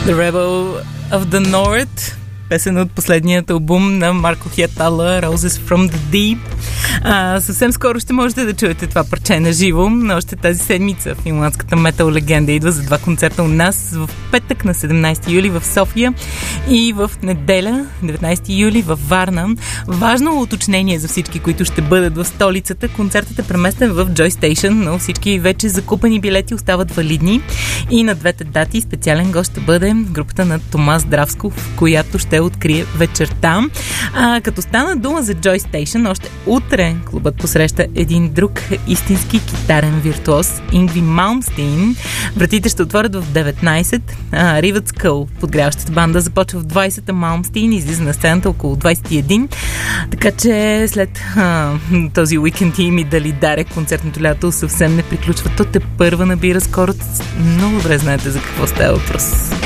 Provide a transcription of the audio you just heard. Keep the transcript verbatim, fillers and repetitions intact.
The Rebel of the North, песен от последният албум на Марко Хиатала, Roses from the Deep. А, съвсем скоро ще можете да чуете това парче на живо, но още тази седмица финландската метал легенда идва за два концерта у нас в петък на седемнайсети юли в София и в неделя, деветнайсети юли в Варна. Важно уточнение за всички, които ще бъдат в столицата. Концертът е преместен в Joy Station, но всички вече закупени билети остават валидни и на двете дати специален гост ще бъде групата на Томас Дравсков, която ще открие вечерта. А, като стана дума за Joy Station, още утре клубът посреща един друг истински китарен виртуоз, Ингви Малмстин. Вратите ще отворят в деветнайсет. А, Rivet Skull, подгряващата банда, започва в двайсет, а Малмстин излиза на сцената около двайсет и един. Така че след а, този уикенд им и дали даре концертното лято съвсем не приключва. То те първа набира скоро. Много добре знаете за какво става въпрос.